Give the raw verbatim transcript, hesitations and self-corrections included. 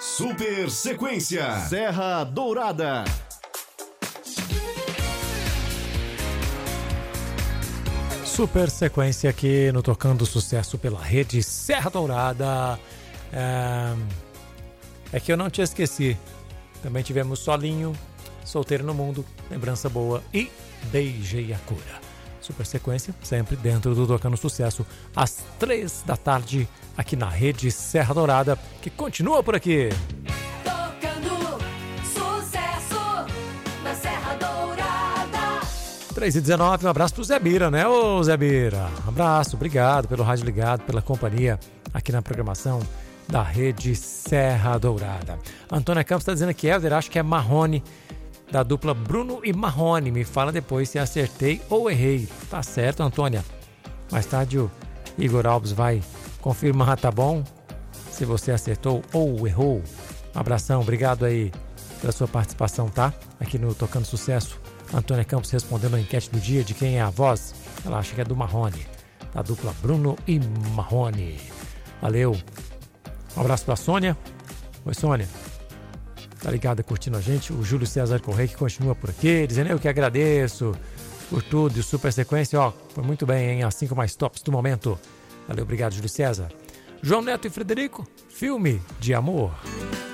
Super Sequência Serra Dourada. Super Sequência aqui no Tocando Sucesso pela rede Serra Dourada. É, é que eu não te esqueci. Também tivemos Solinho, Solteiro no Mundo, Lembrança Boa e Beijei a Cura. Super Sequência, sempre dentro do Tocando Sucesso, às três da tarde, aqui na rede Serra Dourada, que continua por aqui. Tocando Sucesso na Serra Dourada. três e dezenove, um abraço pro Zé Bira, né, ô Zé Bira? Um abraço, obrigado pelo rádio ligado, pela companhia aqui na programação da rede Serra Dourada. Antônia Campos está dizendo que Helder, acho que é Marrone, da dupla Bruno e Marrone. Me fala depois se acertei ou errei. Tá certo, Antônia. Mais tarde o Igor Alves vai confirmar, tá bom? Se você acertou ou errou. Um abração, obrigado aí pela sua participação, tá? Aqui no Tocando Sucesso. Antônia Campos respondendo a enquete do dia de quem é a voz. Ela acha que é do Marrone, da dupla Bruno e Marrone. Valeu. Um abraço pra Sônia. Oi, Sônia. Tá ligada, curtindo a gente. O Júlio César Correia, que continua por aqui, dizendo eu que agradeço por tudo. E o Super Sequência, ó, foi muito bem, hein? As cinco mais tops do momento. Valeu, obrigado, Júlio César. João Neto e Frederico, filme de amor.